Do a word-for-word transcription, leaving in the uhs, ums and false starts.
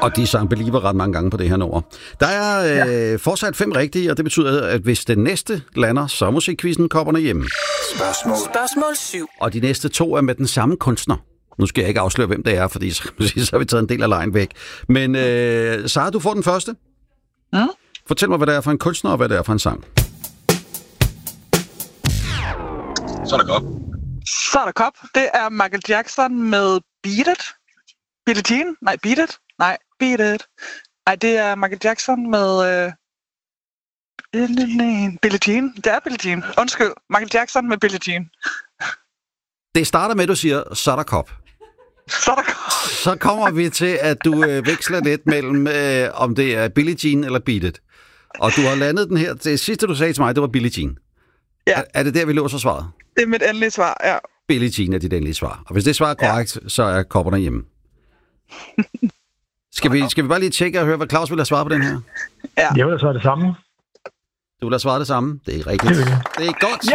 Og de sang Believer ret mange gange på det her nummer. Der er øh, ja. fortsat fem rigtige, og det betyder, at hvis den næste lander, så er musikquizzen kopperne hjemme. Spørgsmål. Spørgsmål syv. Og de næste to er med den samme kunstner. Nu skal jeg ikke afsløre, hvem det er, fordi så, så har vi taget en del af lejen væk. Men øh, Sara, du får den første. Mm? Fortæl mig, hvad det er for en kunstner, og hvad det er for en sang. Så er der kop. Så er der kop. Det er Michael Jackson med Beat It. Billie Jean? Nej, Beat It. Nej, Beat It. Nej, det er Michael Jackson med øh... Billie Jean. Det er Billie Jean. Undskyld. Michael Jackson med Billie Jean. Det starter med, at du siger, så er der kop. Så er der kop. Så kommer vi til, at du øh, veksler lidt mellem, øh, om det er Billie Jean eller Beat It. Og du har landet den her. Det sidste, du sagde til mig, det var Billie Jean. Ja. Er, er det der, vi låser svaret? Det er mit endelige svar, ja. Billie Jean er dit endelige svar. Og hvis det svar er korrekt, ja. så er kopperne hjemme. Skal vi, skal vi bare lige tjekke og høre, hvad Claus vil have svaret på den her? Ja. Jeg vil have svaret det samme. Du vil have svaret det samme? Det er rigtigt. Det er godt.